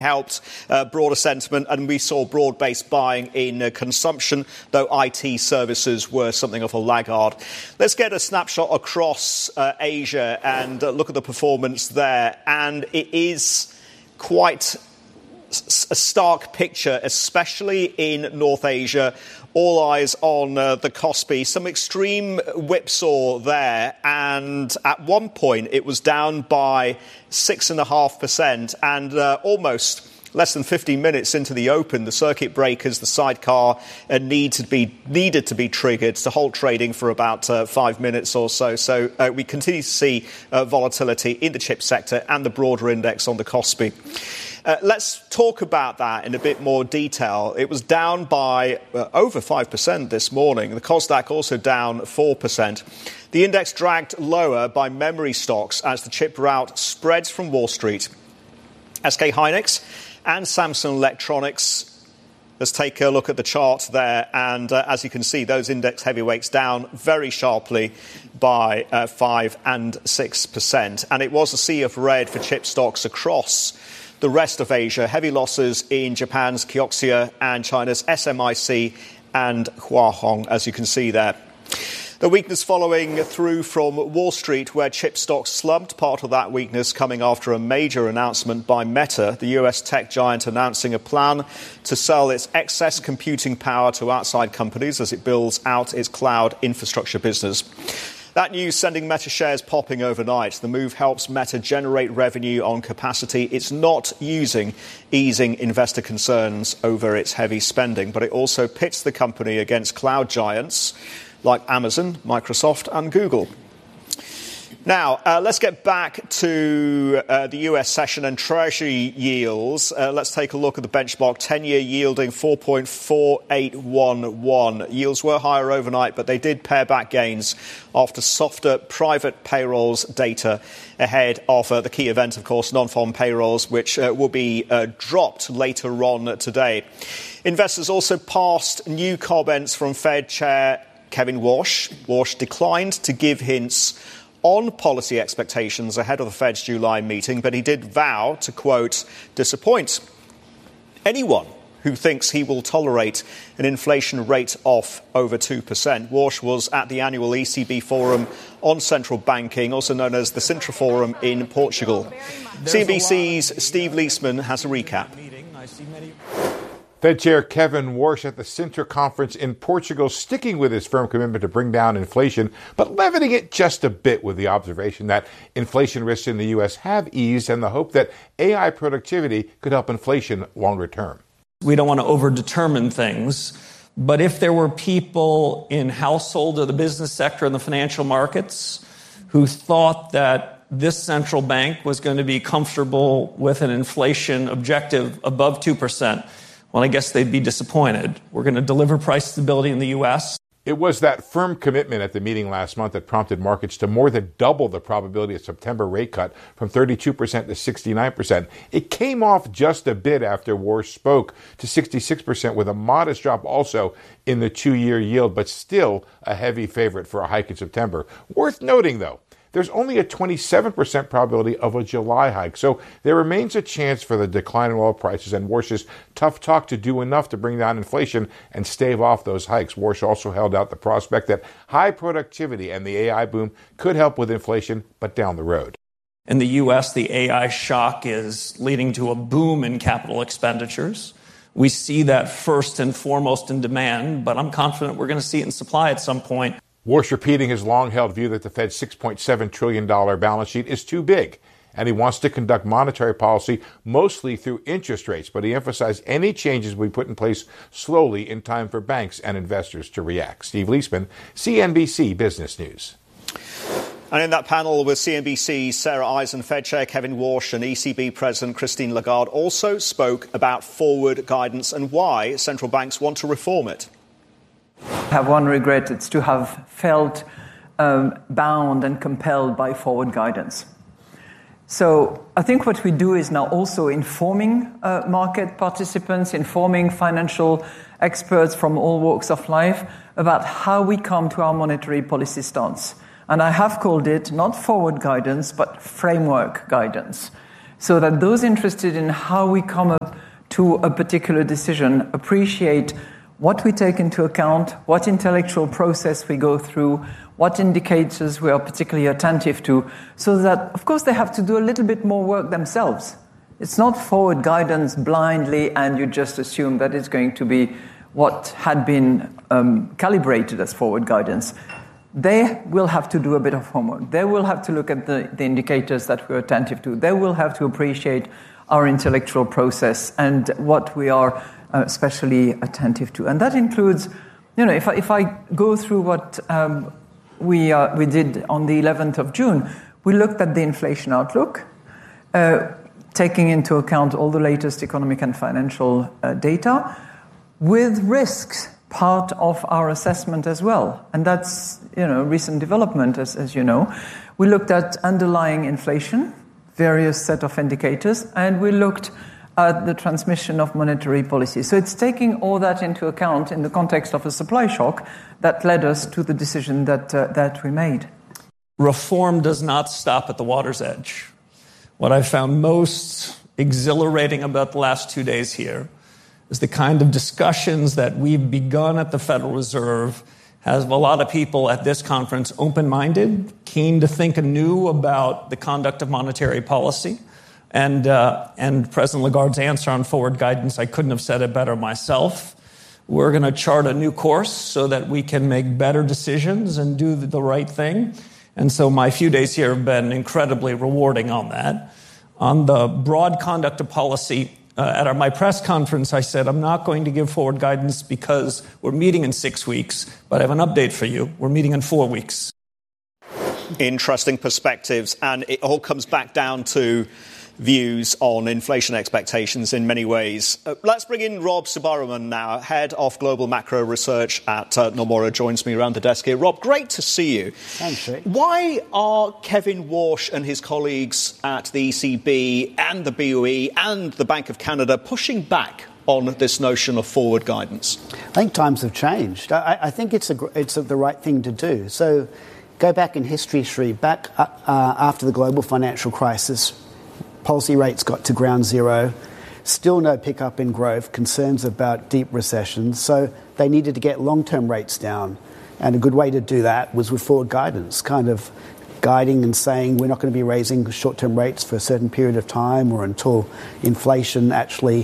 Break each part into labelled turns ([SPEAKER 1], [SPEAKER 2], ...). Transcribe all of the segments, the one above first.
[SPEAKER 1] helped broader sentiment, and we saw broad-based buying in consumption, though IT services were something of a laggard. Let's get a snapshot across Asia and look at the performance there. And it is quite a stark picture, especially in North Asia. All eyes on the Kospi. Some extreme whipsaw there, and at one point it was down by 6.5%, and almost less than 15 minutes into the open, the circuit breakers, the sidecar, needed to be triggered to halt trading for about 5 minutes or so. So we continue to see volatility in the chip sector and the broader index on the Kospi. Let's talk about that in a bit more detail. It was down by over 5% this morning. The Kosdaq also down 4%. The index dragged lower by memory stocks as the chip rout spreads from Wall Street. SK Hynix and Samsung Electronics. Let's take a look at the chart there. And as you can see, those index heavyweights down very sharply by 5 and 6%. And it was a sea of red for chip stocks across the rest of Asia. Heavy losses in Japan's Kioxia and China's SMIC and Huahong, as you can see there. The weakness following through from Wall Street, where chip stocks slumped, part of that weakness coming after a major announcement by Meta, the US tech giant, announcing a plan to sell its excess computing power to outside companies as it builds out its cloud infrastructure business. That news sending Meta shares popping overnight. The move helps Meta generate revenue on capacity it's not using, easing investor concerns over its heavy spending. But it also pits the company against cloud giants like Amazon, Microsoft and Google. Now, let's get back to the US session and Treasury yields. Let's take a look at the benchmark 10-year yielding 4.4811. Yields were higher overnight, but they did pare back gains after softer private payrolls data ahead of the key event, of course, non-farm payrolls, which will be dropped later on today. Investors also passed new comments from Fed Chair Kevin Warsh. Warsh declined to give hints on policy expectations ahead of the Fed's July meeting, but he did vow to, quote, disappoint anyone who thinks he will tolerate an inflation rate of over 2%. Warsh was at the annual ECB Forum on Central Banking, also known as the Sintra Forum in Portugal. CNBC's Steve Leisman has a recap.
[SPEAKER 2] Fed Chair Kevin Warsh at the Sintra Conference in Portugal, sticking with his firm commitment to bring down inflation, but leavening it just a bit with the observation that inflation risks in the U.S. have eased and the hope that AI productivity could help inflation longer term.
[SPEAKER 3] We don't want to overdetermine things, but if there were people in household or the business sector and the financial markets who thought that this central bank was going to be comfortable with an inflation objective above 2%, well, I guess they'd be disappointed. We're going to deliver price stability in the U.S.
[SPEAKER 2] It was that firm commitment at the meeting last month that prompted markets to more than double the probability of September rate cut from 32% to 69%. It came off just a bit after Warsh spoke to 66% with a modest drop also in the 2-year yield, but still a heavy favorite for a hike in September. Worth noting, though, there's only a 27% probability of a July hike. So there remains a chance for the decline in oil prices and Warsh's tough talk to do enough to bring down inflation and stave off those hikes. Warsh also held out the prospect that high productivity and the AI boom could help with inflation, but down the road.
[SPEAKER 3] In the U.S., the AI shock is leading to a boom in capital expenditures. We see that first and foremost in demand, but I'm confident we're going to see it in supply at some point.
[SPEAKER 2] Warsh repeating his long-held view that the Fed's $6.7 trillion balance sheet is too big, and he wants to conduct monetary policy mostly through interest rates, but he emphasized any changes will be put in place slowly in time for banks and investors to react. Steve Leisman, CNBC Business News.
[SPEAKER 1] And in that panel with CNBC's Sarah Eisen, Fed Chair Kevin Warsh and ECB President Christine Lagarde also spoke about forward guidance and why central banks want to reform it.
[SPEAKER 4] I have one regret, it's to have felt bound and compelled by forward guidance. So I think what we do is now also informing market participants, informing financial experts from all walks of life about how we come to our monetary policy stance. And I have called it not forward guidance, but framework guidance. so that those interested in how we come up to a particular decision appreciate what we take into account, what intellectual process we go through, what indicators we are particularly attentive to, so that, of course, they have to do a little bit more work themselves. It's not forward guidance blindly and you just assume that it's going to be what had been calibrated as forward guidance. They will have to do a bit of homework. They will have to look at the indicators that we're attentive to. They will have to appreciate our intellectual process and what we are especially attentive to. And that includes, if I go through what we did on the 11th of June, we looked at the inflation outlook, taking into account all the latest economic and financial data, with risks part of our assessment as well. And that's, recent development, as you know. We looked at underlying inflation, various set of indicators, and we looked at the transmission of monetary policy. So it's taking all that into account in the context of a supply shock that led us to the decision that we made.
[SPEAKER 3] Reform does not stop at the water's edge. What I found most exhilarating about the last 2 days here is the kind of discussions that we've begun at the Federal Reserve has a lot of people at this conference open-minded, keen to think anew about the conduct of monetary policy. And President Lagarde's answer on forward guidance, I couldn't have said it better myself. We're going to chart a new course so that we can make better decisions and do the right thing. And so my few days here have been incredibly rewarding on that. On the broad conduct of policy, at my press conference, I said, I'm not going to give forward guidance because we're meeting in 6 weeks, but I have an update for you. We're meeting in 4 weeks.
[SPEAKER 1] Interesting perspectives, and it all comes back down to views on inflation expectations in many ways. Let's bring in Rob Subaraman now, Head of Global Macro Research at Nomura, joins me around the desk here. Rob, great to see you.
[SPEAKER 5] Thanks, Rick.
[SPEAKER 1] Why are Kevin Walsh and his colleagues at the ECB and the BOE and the Bank of Canada pushing back on this notion of forward guidance?
[SPEAKER 5] I think times have changed. I think it's the right thing to do. So go back in history, Sri, back after the global financial crisis, policy rates got to ground zero, still no pickup in growth, concerns about deep recession. So they needed to get long-term rates down. And a good way to do that was with forward guidance, kind of guiding and saying we're not going to be raising short-term rates for a certain period of time or until inflation actually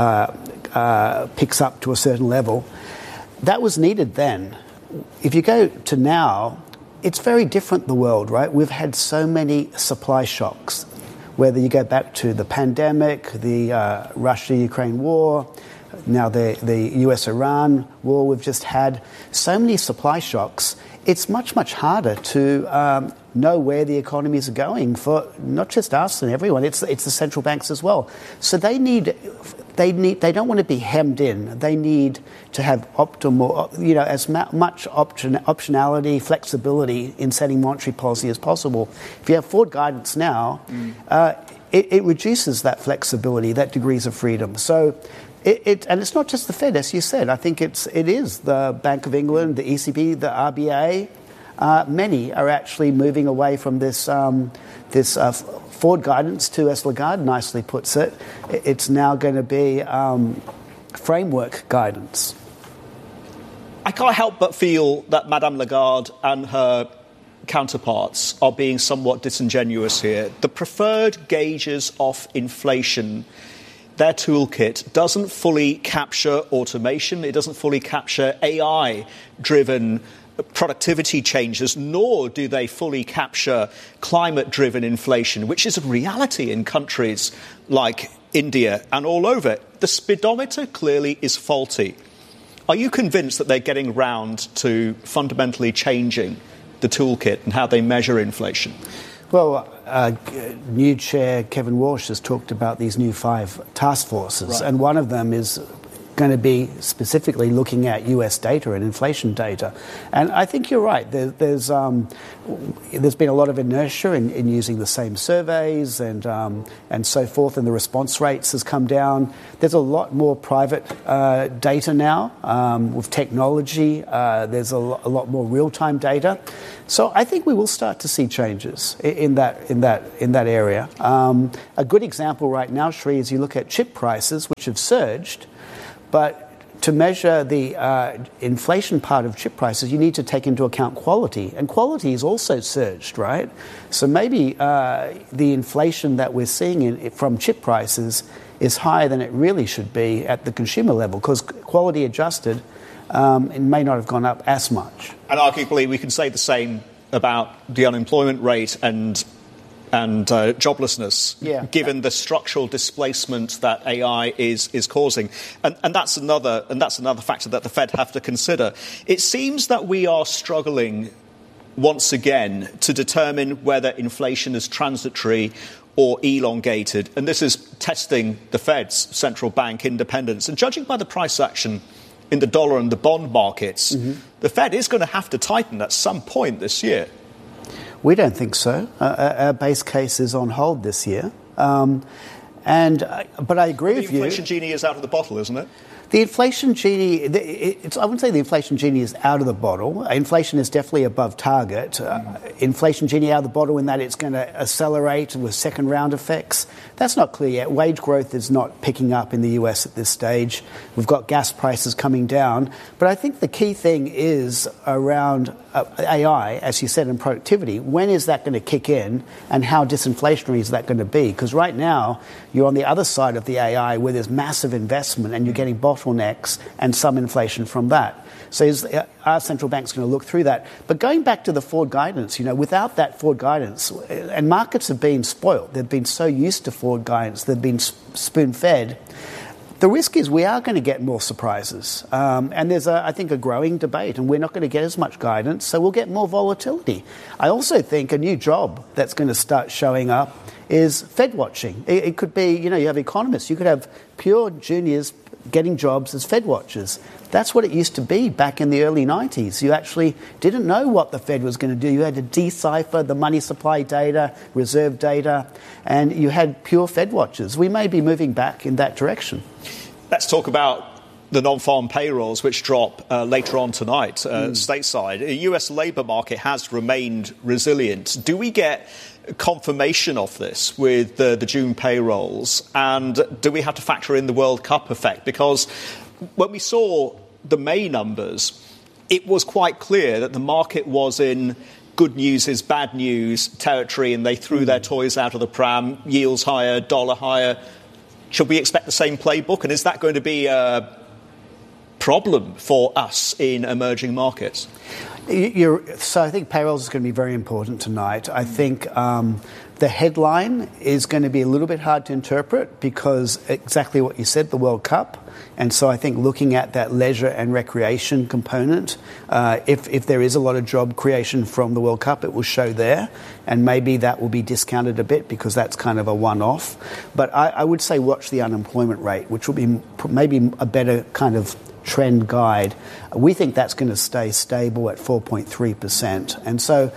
[SPEAKER 5] picks up to a certain level. That was needed then. If you go to now, it's very different, the world, right? We've had so many supply shocks. Whether you go back to the pandemic, the Russia-Ukraine war, now the US-Iran war we've just had, so many supply shocks, it's much, much harder to know where the economies are going for not just us and everyone, it's the central banks as well. So they don't want to be hemmed in. They need to have optimal, as much optionality, flexibility in setting monetary policy as possible. If you have forward guidance now, it reduces that flexibility, that degrees of freedom. So, and it's not just the Fed, as you said. I think it is the Bank of England, the ECB, the RBA. Many are actually moving away from this forward guidance to, as Lagarde nicely puts it, it's now going to be framework guidance.
[SPEAKER 1] I can't help but feel that Madame Lagarde and her counterparts are being somewhat disingenuous here. The preferred gauges of inflation, their toolkit, doesn't fully capture automation. It doesn't fully capture AI-driven productivity changes, nor do they fully capture climate-driven inflation, which is a reality in countries like India and all over. The speedometer clearly is faulty. Are you convinced that they're getting round to fundamentally changing the toolkit and how they measure inflation?
[SPEAKER 5] Well, new chair Kevin Walsh has talked about these new 5 task forces, right. And one of them is going to be specifically looking at US data and inflation data. And I think you're right. There's been a lot of inertia in using the same surveys and so forth, and the response rates has come down. There's a lot more private data now with technology. There's a lot more real-time data. So I think we will start to see changes in that area. A good example right now, Sri, is you look at chip prices, which have surged. But to measure the inflation part of chip prices, you need to take into account quality. And quality is also surged, right? So maybe the inflation that we're seeing from chip prices is higher than it really should be at the consumer level, because quality adjusted, it may not have gone up as much.
[SPEAKER 1] And arguably, we can say the same about the unemployment rate and joblessness, given the structural displacement that AI is causing, and that's another factor that the Fed have to consider. It seems that we are struggling once again to determine whether inflation is transitory or elongated, and this is testing the Fed's central bank independence. And judging by the price action in the dollar and the bond markets, the Fed is going to have to tighten at some point this year.
[SPEAKER 5] We don't think so. Our base case is on hold this year. But I agree with you.
[SPEAKER 1] The inflation genie is out of the bottle, isn't it?
[SPEAKER 5] The inflation genie, I wouldn't say the inflation genie is out of the bottle. Inflation is definitely above target. Inflation genie out of the bottle in that it's going to accelerate with second round effects. That's not clear yet. Wage growth is not picking up in the US at this stage. We've got gas prices coming down. But I think the key thing is around AI, as you said, and productivity. When is that going to kick in, and how disinflationary is that going to be? Because right now, you're on the other side of the AI where there's massive investment and you're getting bottlenecks and some inflation from that. So our central bank's going to look through that. But going back to the forward guidance, without that forward guidance, and markets have been spoiled. They've been so used to forward guidance. They've been spoon-fed. The risk is we are going to get more surprises. And there's, I think, a growing debate, and we're not going to get as much guidance, so we'll get more volatility. I also think a new job that's going to start showing up is Fed watching. It could be, you have economists. You could have pure juniors getting jobs as Fed watchers. That's what it used to be back in the early 90s. You actually didn't know what the Fed was going to do. You had to decipher the money supply data, reserve data, and you had pure Fed watchers. We may be moving back in that direction.
[SPEAKER 1] Let's talk about the non-farm payrolls, which drop later on tonight stateside. The US labour market has remained resilient. Do we get confirmation of this with the June payrolls? And do we have to factor in the World Cup effect? Because when we saw the May numbers, it was quite clear that the market was in good news is bad news territory, and they threw their toys out of the pram, yields higher, dollar higher. Should we expect the same playbook? And is that going to be a problem for us in emerging markets?
[SPEAKER 5] So I think payrolls is going to be very important tonight. I think the headline is going to be a little bit hard to interpret because exactly what you said, the World Cup. And so I think looking at that leisure and recreation component, if there is a lot of job creation from the World Cup, it will show there. And maybe that will be discounted a bit because that's kind of a one-off. But I would say watch the unemployment rate, which will be maybe a better kind of trend guide. We think that's going to stay stable at 4.3%. And so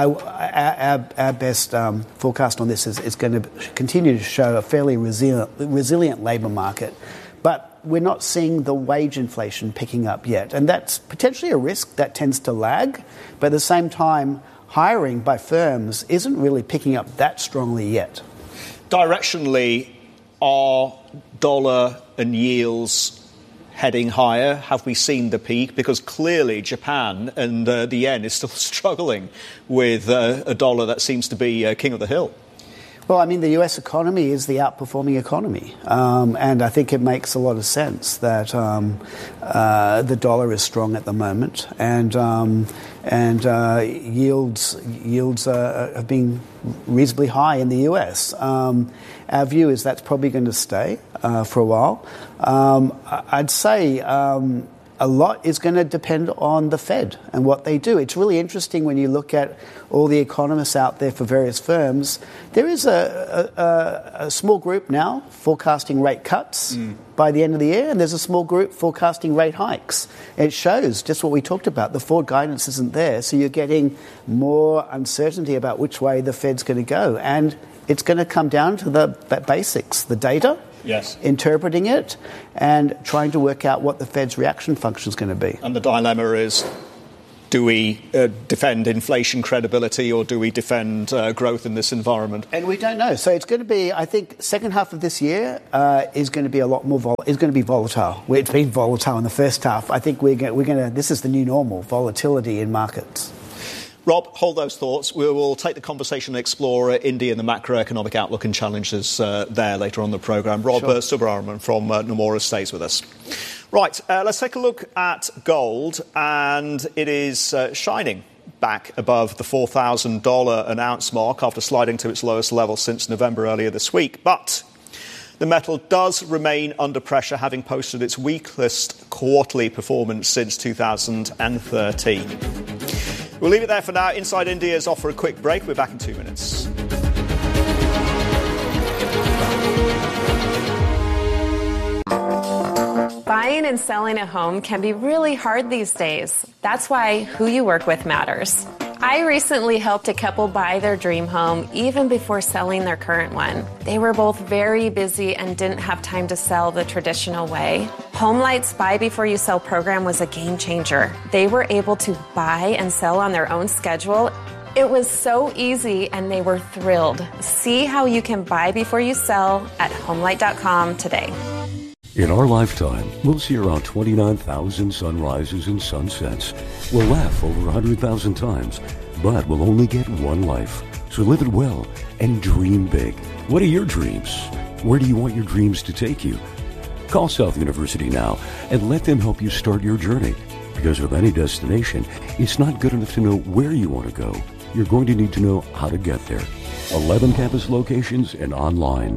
[SPEAKER 5] our best forecast on this is going to continue to show a fairly resilient labour market. But we're not seeing the wage inflation picking up yet. And that's potentially a risk that tends to lag. But at the same time, hiring by firms isn't really picking up that strongly yet.
[SPEAKER 1] Directionally, are dollar and yields heading higher? Have we seen the peak? Because clearly Japan and the yen is still struggling with a dollar that seems to be king of the hill.
[SPEAKER 5] Well, I mean, the US economy is the outperforming economy. And I think it makes a lot of sense that the dollar is strong at the moment. And yields have been reasonably high in the US. Our view is that's probably going to stay for a while. I'd say a lot is going to depend on the Fed and what they do. It's really interesting when you look at all the economists out there for various firms. There is a small group now forecasting rate cuts by the end of the year, and there's a small group forecasting rate hikes. It shows just what we talked about. The forward guidance isn't there, so you're getting more uncertainty about which way the Fed's going to go. And it's going to come down to the basics, the data,
[SPEAKER 1] yes,
[SPEAKER 5] interpreting it, and trying to work out what the Fed's reaction function is going to be.
[SPEAKER 1] And the dilemma is, do we defend inflation credibility or do we defend growth in this environment?
[SPEAKER 5] And we don't know. So it's going to be, I think, second half of this year is going to be a lot more is going to be volatile. It's been volatile in the first half. I think we're going to, this is the new normal, volatility in markets.
[SPEAKER 1] Rob, hold those thoughts. We will take the conversation and explore India and the macroeconomic outlook and challenges there later on in the programme. Rob Subbaraman from Nomura stays with us. Right, let's take a look at gold, and it is shining back above the $4,000 an ounce mark after sliding to its lowest level since November earlier this week. But the metal does remain under pressure, having posted its weakest quarterly performance since 2013. We'll leave it there for now. Inside India's off for a quick break. We're back in 2 minutes.
[SPEAKER 6] Buying and selling a home can be really hard these days. That's why who you work with matters. I recently helped a couple buy their dream home even before selling their current one. They were both very busy and didn't have time to sell the traditional way. HomeLight's Buy Before You Sell program was a game changer. They were able to buy and sell on their own schedule. It was so easy and they were thrilled. See how you can buy before you sell at HomeLight.com today.
[SPEAKER 7] In our lifetime, we'll see around 29,000 sunrises and sunsets. We'll laugh over 100,000 times, but we'll only get one life. So live it well and dream big. What are your dreams? Where do you want your dreams to take you? Call South University now and let them help you start your journey. Because with any destination, it's not good enough to know where you want to go. You're going to need to know how to get there. 11 campus locations and online.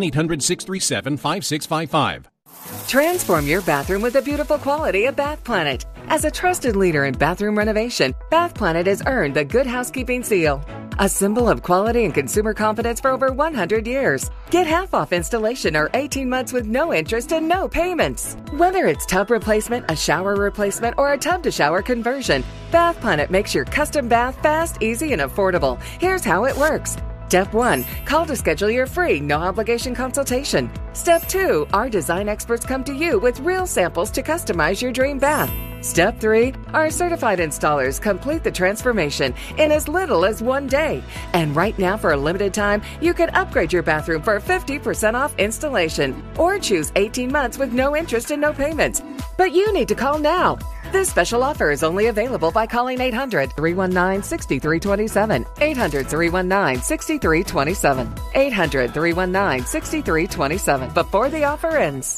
[SPEAKER 8] 1-800-637-5655.
[SPEAKER 9] Transform your bathroom with the beautiful quality of Bath Planet. As a trusted leader in bathroom renovation, Bath Planet has earned the Good Housekeeping seal, a symbol of quality and consumer confidence for over 100 years. Get half off installation or 18 months with no interest and no payments. Whether it's tub replacement, a shower replacement, or a tub-to-shower conversion, Bath Planet makes your custom bath fast, easy, and affordable. Here's how it works. Step 1, call to schedule your free, no-obligation consultation. Step 2, our design experts come to you with real samples to customize your dream bath. Step 3, our certified installers complete the transformation in as little as 1 day. And right now, for a limited time, you can upgrade your bathroom for 50% off installation or choose 18 months with no interest and no payments. But you need to call now. This special offer is only available by calling 800-319-6327. 800-319-6327. 800-319-6327. Before the offer ends.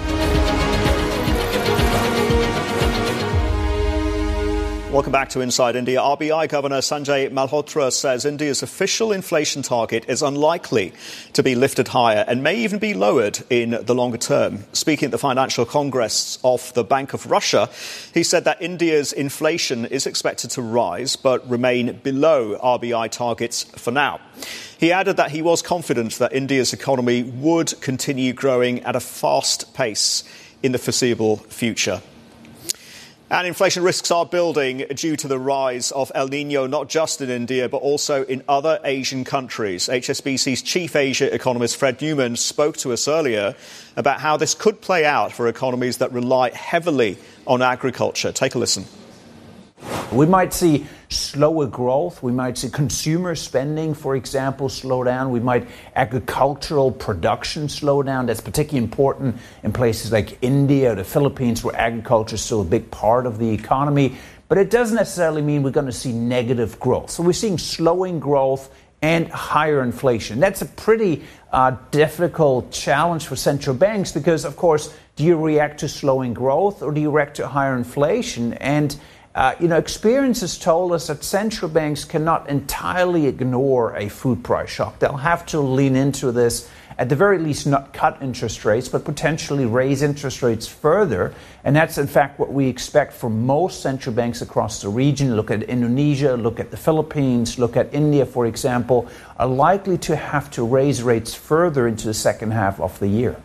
[SPEAKER 1] Welcome back to Inside India. RBI Governor Sanjay Malhotra says India's official inflation target is unlikely to be lifted higher and may even be lowered in the longer term. Speaking at the Financial Congress of the Bank of Russia, he said that India's inflation is expected to rise but remain below RBI targets for now. He added that he was confident that India's economy would continue growing at a fast pace in the foreseeable future. And inflation risks are building due to the rise of El Niño, not just in India, but also in other Asian countries. HSBC's chief Asia economist Fred Newman spoke to us earlier about how this could play out for economies that rely heavily on agriculture. Take a listen.
[SPEAKER 10] We might see slower growth. We might see consumer spending, for example, slow down. We might agricultural production slow down. That's particularly important in places like India or the Philippines, where agriculture is still a big part of the economy. But it doesn't necessarily mean we're going to see negative growth. So we're seeing slowing growth and higher inflation. That's a pretty difficult challenge for central banks because, of course, do you react to slowing growth or do you react to higher inflation? And experience has told us that central banks cannot entirely ignore a food price shock. They'll have to lean into this at the very least not cut interest rates, but potentially raise interest rates further. And that's in fact what we expect from most central banks across the region. Look at Indonesia, look at the Philippines, look at India, for example, are likely to have to raise rates further into the second half of the year.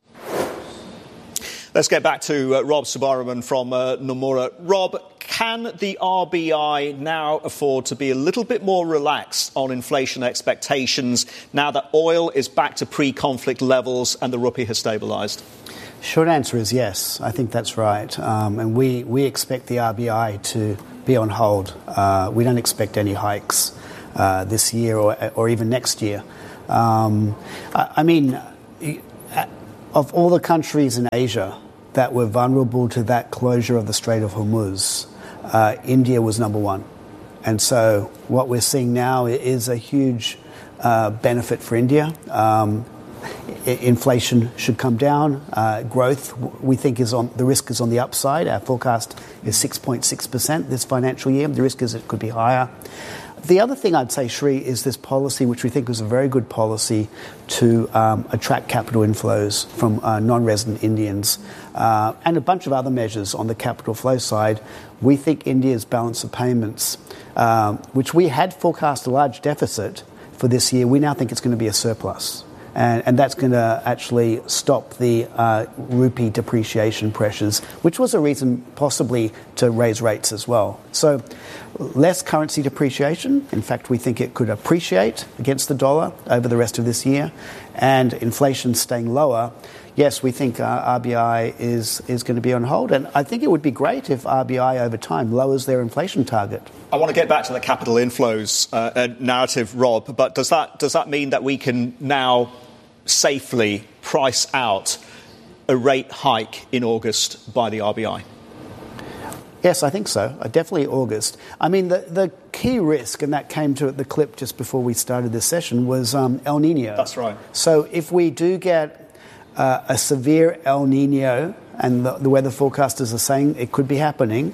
[SPEAKER 1] Let's get back to Rob Subaraman from Nomura. Rob, can the RBI now afford to be a little bit more relaxed on inflation expectations now that oil is back to pre-conflict levels and the rupee has stabilised?
[SPEAKER 5] Short answer is yes. I think that's right. And we expect the RBI to be on hold. We don't expect any hikes this year or even next year. I mean, of all the countries in Asia that were vulnerable to that closure of the Strait of Hormuz, India was number one. And so what we're seeing now is a huge benefit for India. Inflation should come down. Growth, we think, the risk is on the upside. Our forecast is 6.6% this financial year. The risk is it could be higher. The other thing I'd say, Sri, is this policy, which we think was a very good policy to attract capital inflows from non-resident Indians and a bunch of other measures on the capital flow side. We think India's balance of payments, which we had forecast a large deficit for this year, we now think it's going to be a surplus. And that's going to actually stop the rupee depreciation pressures, which was a reason possibly to raise rates as well. So less currency depreciation. In fact, we think it could appreciate against the dollar over the rest of this year. And inflation staying lower. Yes, we think RBI is going to be on hold. And I think it would be great if RBI over time lowers their inflation target.
[SPEAKER 1] I want to get back to the capital inflows narrative, Rob. But does that mean that we can now safely price out a rate hike in August by the RBI?
[SPEAKER 5] Yes, I think so. Definitely August. I mean, the key risk, and that came to the clip just before we started this session, was El Nino.
[SPEAKER 1] That's right.
[SPEAKER 5] So if we do get a severe El Nino, and the weather forecasters are saying it could be happening,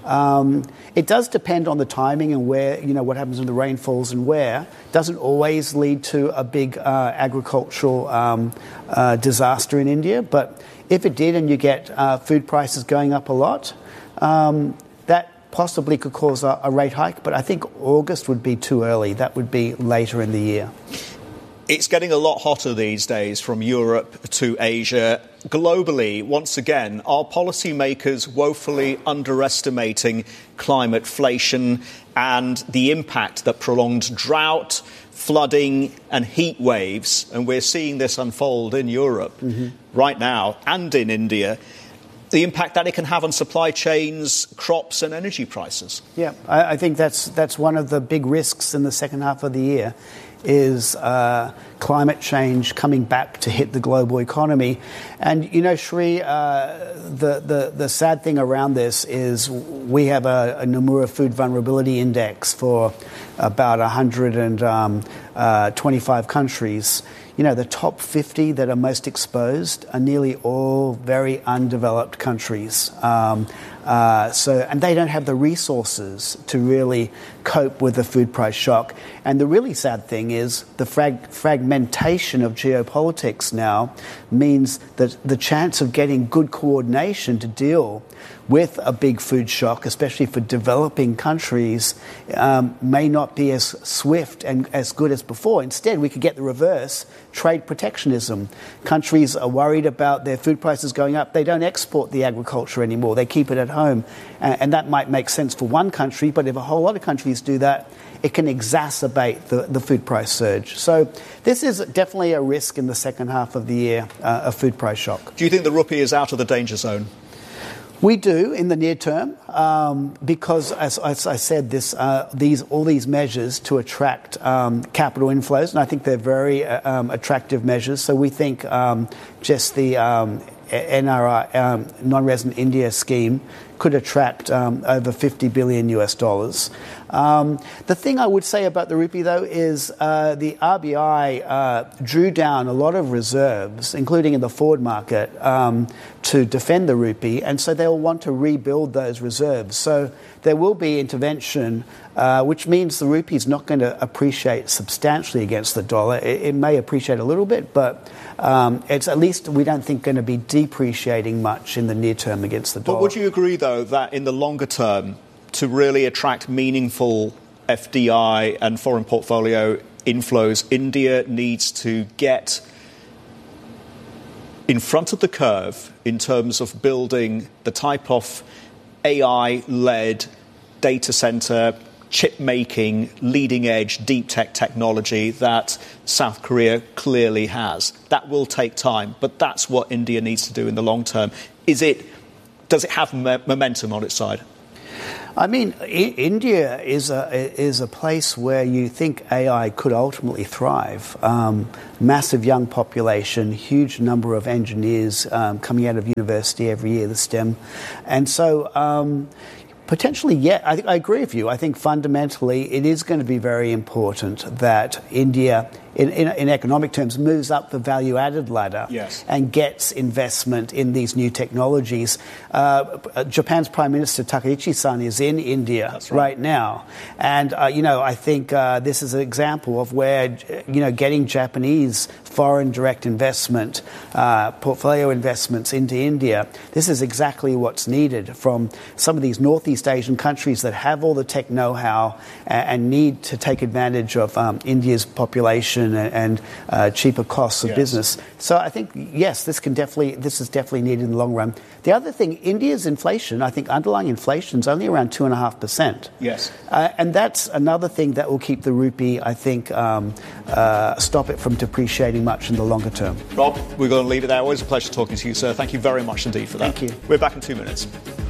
[SPEAKER 5] it does depend on the timing and where, what happens when the rain falls and where. It doesn't always lead to a big agricultural disaster in India, but if it did and you get food prices going up a lot, that possibly could cause a rate hike, but I think August would be too early. That would be later in the year.
[SPEAKER 1] It's getting a lot hotter these days from Europe to Asia. Globally, once again, are policymakers woefully underestimating climateflation and the impact that prolonged drought, flooding and heat waves, and we're seeing this unfold in Europe right now and in India, the impact that it can have on supply chains, crops and energy prices?
[SPEAKER 5] Yeah, I think that's one of the big risks in the second half of the year is climate change coming back to hit the global economy. And, Sri, the sad thing around this is we have a Nomura Food Vulnerability Index for about 125 countries. The top 50 that are most exposed are nearly all very undeveloped countries. And they don't have the resources to really cope with the food price shock. And the really sad thing is the fragmentation of geopolitics now means that the chance of getting good coordination to deal with a big food shock, especially for developing countries, may not be as swift and as good as before. Instead, we could get the reverse, trade protectionism. Countries are worried about their food prices going up. They don't export the agriculture anymore. They keep it at home. And that might make sense for one country, but if a whole lot of countries do that, it can exacerbate the food price surge. So this is definitely a risk in the second half of the year, a food price shock.
[SPEAKER 1] Do you think the rupee is out of the danger zone?
[SPEAKER 5] We do in the near term because, as I said, all these measures to attract capital inflows, and I think they're very attractive measures. So we think just the NRI, non-resident India scheme, could attract over $50 billion US. The thing I would say about the rupee, though, is the RBI drew down a lot of reserves, including in the forward market, to defend the rupee, and so they'll want to rebuild those reserves. So there will be intervention which means the rupee is not going to appreciate substantially against the dollar. It may appreciate a little bit, but it's at least, we don't think, going to be depreciating much in the near term against the dollar.
[SPEAKER 1] But would you agree, though, that in the longer term, to really attract meaningful FDI and foreign portfolio inflows, India needs to get in front of the curve in terms of building the type of AI-led data center, chip-making, leading-edge, deep tech technology that South Korea clearly has? That will take time, but that's what India needs to do in the long term. Does it have momentum on its side?
[SPEAKER 5] I mean, India is a place where you think AI could ultimately thrive. Massive young population, huge number of engineers coming out of university every year, the STEM. And so potentially, yeah, I agree with you. I think fundamentally it is going to be very important that India, in economic terms, moves up the value-added ladder and gets investment in these new technologies. Japan's Prime Minister Takaichi-san is in India right now. And, I think this is an example of where, getting Japanese foreign direct investment, portfolio investments into India, this is exactly what's needed from some of these Northeast Asian countries that have all the tech know-how and need to take advantage of India's population and cheaper costs of business. So I think, yes, this is definitely needed in the long run. The other thing, India's inflation, I think underlying inflation is only around 2.5%.
[SPEAKER 1] Yes.
[SPEAKER 5] And that's another thing that will keep the rupee, I think, stop it from depreciating much in the longer term.
[SPEAKER 1] Rob, we're going to leave it there. Always a pleasure talking to you, sir. Thank you very much indeed for that.
[SPEAKER 5] Thank you.
[SPEAKER 1] We're back in 2 minutes.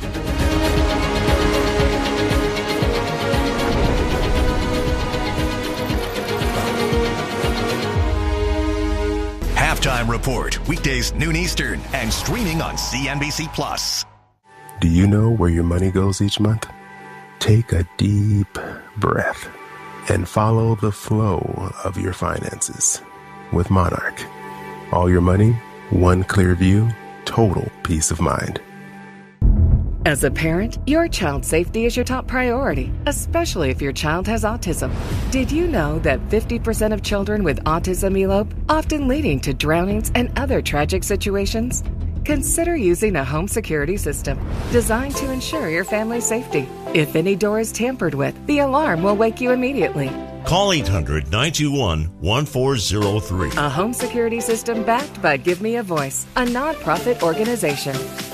[SPEAKER 8] Halftime Report, weekdays noon Eastern and streaming on CNBC+.
[SPEAKER 11] Do you know where your money goes each month? Take a deep breath and follow the flow of your finances with Monarch. All your money, one clear view, total peace of mind.
[SPEAKER 9] As a parent, your child's safety is your top priority, especially if your child has autism. Did you know that 50% of children with autism elope, often leading to drownings and other tragic situations? Consider using a home security system designed to ensure your family's safety. If any door is tampered with, the alarm will wake you immediately.
[SPEAKER 12] Call 800-921-1403.
[SPEAKER 9] A home security system backed by Give Me a Voice, a nonprofit organization.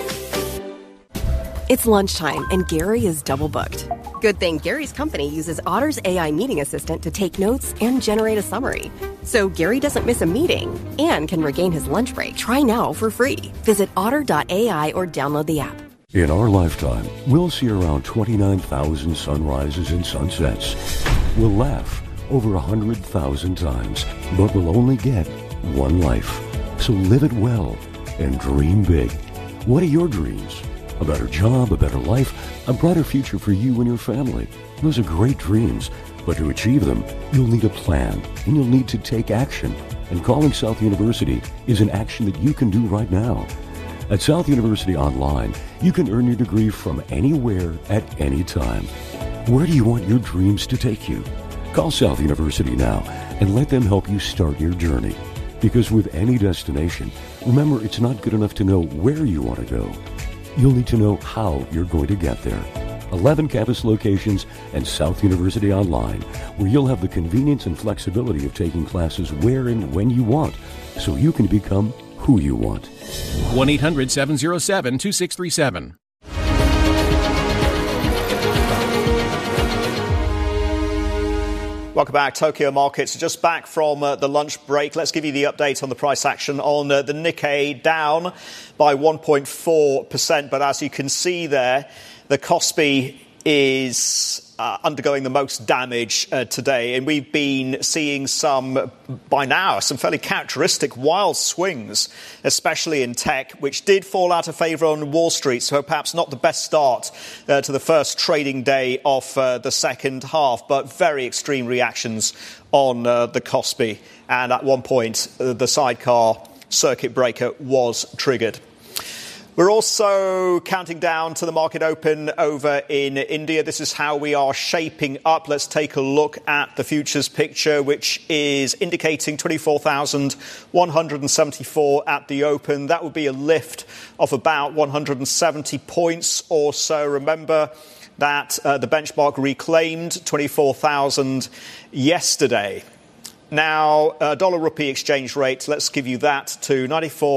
[SPEAKER 13] It's lunchtime, and Gary is double booked. Good thing Gary's company uses Otter's AI meeting assistant to take notes and generate a summary. So Gary doesn't miss a meeting and can regain his lunch break. Try now for free. Visit otter.ai or download the app.
[SPEAKER 7] In our lifetime, we'll see around 29,000 sunrises and sunsets. We'll laugh over 100,000 times, but we'll only get one life. So live it well and dream big. What are your dreams? A better job, a better life, a brighter future for you and your family. Those are great dreams, but to achieve them, you'll need a plan, and you'll need to take action. And calling South University is an action that you can do right now. At South University Online, you can earn your degree from anywhere at any time. Where do you want your dreams to take you? Call South University now and let them help you start your journey. Because with any destination, remember, it's not good enough to know where you want to go. You'll need to know how you're going to get there. 11 campus locations and South University Online, where you'll have the convenience and flexibility of taking classes where and when you want, so you can become who you want.
[SPEAKER 14] 1-800-707-2637.
[SPEAKER 1] Welcome back. Tokyo markets just back from the lunch break. Let's give you the update on the price action on the Nikkei, down by 1.4%. But as you can see there, the Kospi is undergoing the most damage today. And we've been seeing some fairly characteristic wild swings, especially in tech, which did fall out of favour on Wall Street. So perhaps not the best start to the first trading day of the second half, but very extreme reactions on the Kospi. And at one point, the sidecar circuit breaker was triggered. We're also counting down to the market open over in India. This is how we are shaping up. Let's take a look at the futures picture, which is indicating 24,174 at the open. That would be a lift of about 170 points or so. Remember that the benchmark reclaimed 24,000 yesterday. Now, dollar rupee exchange rate, let's give you that to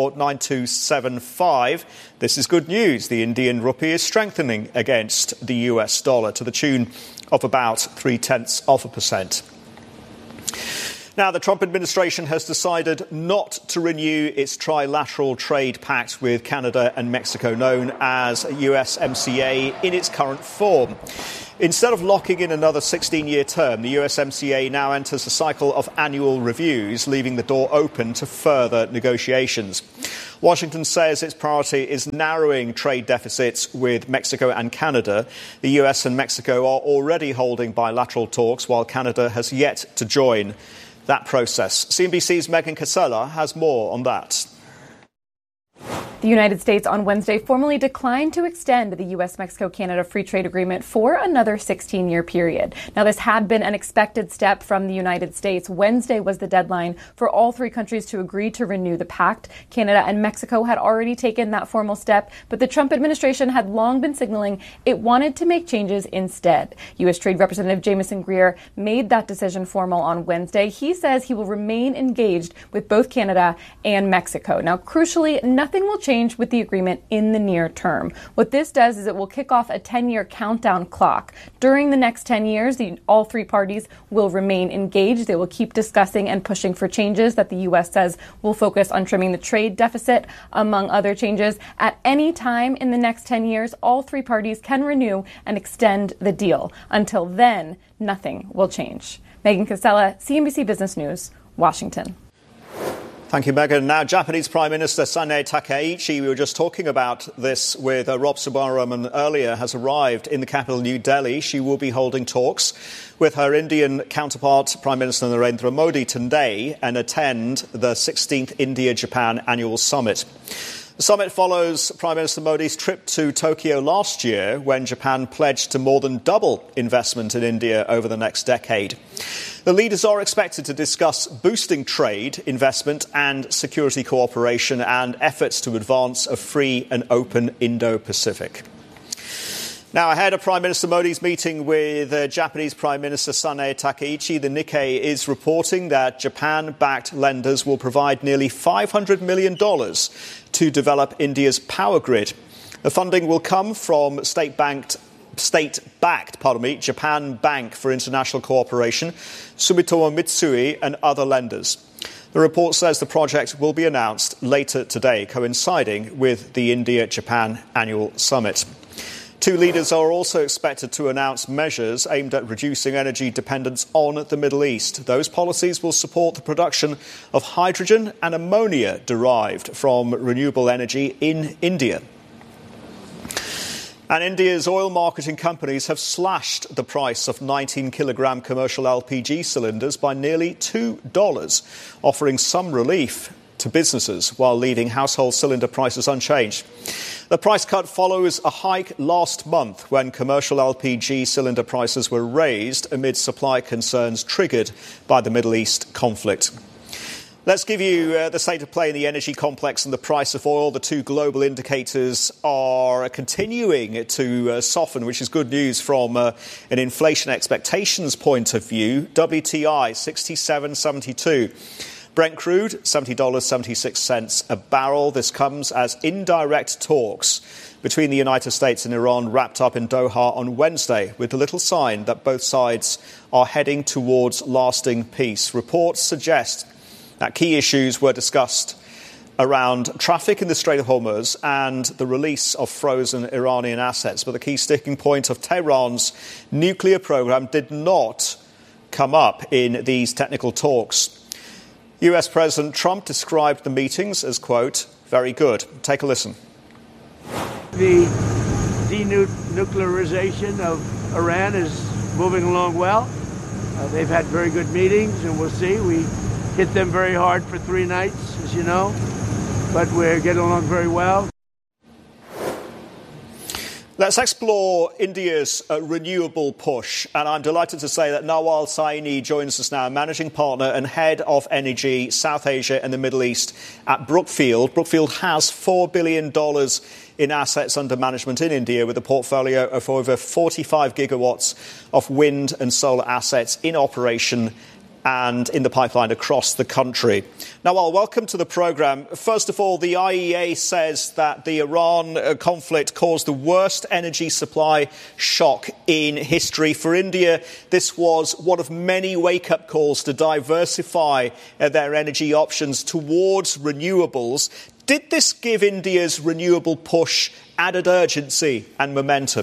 [SPEAKER 1] 94.9275. This is good news. The Indian rupee is strengthening against the US dollar to the tune of about 0.3%. Now, the Trump administration has decided not to renew its trilateral trade pact with Canada and Mexico, known as USMCA, in its current form. Instead of locking in another 16-year term, the USMCA now enters a cycle of annual reviews, leaving the door open to further negotiations. Washington says its priority is narrowing trade deficits with Mexico and Canada. The US and Mexico are already holding bilateral talks, while Canada has yet to join that process. CNBC's Megan Casella has more on that.
[SPEAKER 12] The United States on Wednesday formally declined to extend the U.S.-Mexico-Canada Free Trade Agreement for another 16-year period. Now, this had been an expected step from the United States. Wednesday was the deadline for all three countries to agree to renew the pact. Canada and Mexico had already taken that formal step, but the Trump administration had long been signaling it wanted to make changes instead. U.S. Trade Representative Jamieson Greer made that decision formal on Wednesday. He says he will remain engaged with both Canada and Mexico. Now, crucially, nothing will change with the agreement in the near term. What this does is it will kick off a 10-year countdown clock. During the next 10 years, all three parties will remain engaged. They will keep discussing and pushing for changes that the U.S. says will focus on trimming the trade deficit, among other changes. At any time in the next 10 years, all three parties can renew and extend the deal. Until then, nothing will change. Megan Casella, CNBC Business News, Washington.
[SPEAKER 1] Thank you, Megan. Now, Japanese Prime Minister Sanae Takaichi, we were just talking about this with Rob Subaraman earlier, has arrived in the capital, New Delhi. She will be holding talks with her Indian counterpart, Prime Minister Narendra Modi, today and attend the 16th India-Japan Annual Summit. The summit follows Prime Minister Modi's trip to Tokyo last year, when Japan pledged to more than double investment in India over the next decade. The leaders are expected to discuss boosting trade, investment and security cooperation and efforts to advance a free and open Indo-Pacific. Now, ahead of Prime Minister Modi's meeting with Japanese Prime Minister Sanae Takaichi, the Nikkei is reporting that Japan-backed lenders will provide nearly $500 million to develop India's power grid. The funding will come from state-backed Japan Bank for International Cooperation, Sumitomo Mitsui and other lenders. The report says the project will be announced later today, coinciding with the India-Japan Annual Summit. Two leaders are also expected to announce measures aimed at reducing energy dependence on the Middle East. Those policies will support the production of hydrogen and ammonia derived from renewable energy in India. And India's oil marketing companies have slashed the price of 19-kilogram commercial LPG cylinders by nearly $2, offering some relief to businesses while leaving household cylinder prices unchanged. The price cut follows a hike last month when commercial LPG cylinder prices were raised amid supply concerns triggered by the Middle East conflict. Let's give you the state of play in the energy complex and the price of oil. The two global indicators are continuing to soften, which is good news from an inflation expectations point of view. WTI, $67.72. Brent crude, $70.76 a barrel. This comes as indirect talks between the United States and Iran wrapped up in Doha on Wednesday, with little sign that both sides are heading towards lasting peace. Reports suggest that key issues were discussed around traffic in the Strait of Hormuz and the release of frozen Iranian assets. But the key sticking point of Tehran's nuclear program did not come up in these technical talks. US President Trump described the meetings as, quote, very good. Take a listen.
[SPEAKER 14] The denuclearization of Iran is moving along well. They've had very good meetings, and we'll see. We hit them very hard for 3 nights, as you know, but we're getting along very well.
[SPEAKER 1] Let's explore India's renewable push. And I'm delighted to say that Nawal Saini joins us now, managing partner and head of energy, South Asia and the Middle East at Brookfield. Brookfield has $4 billion in assets under management in India, with a portfolio of over 45 gigawatts of wind and solar assets in operation and in the pipeline across the country. Nawal, welcome to the programme. First of all, the IEA says that the Iran conflict caused the worst energy supply shock in history. For India, this was one of many wake-up calls to diversify their energy options towards renewables. Did this give India's renewable push added urgency and momentum?